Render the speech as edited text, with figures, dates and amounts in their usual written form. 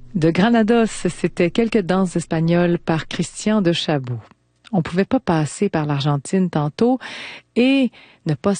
De Granados, c'était quelques danses espagnoles par Christian de Chaboux. On pouvait pas passer par l'Argentine tantôt et ne pas